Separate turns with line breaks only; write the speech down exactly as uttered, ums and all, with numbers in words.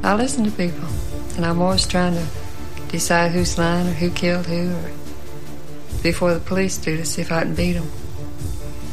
I listen to people, and I'm always trying to decide who's lying or who killed who, or before the police do, to see if I can beat them.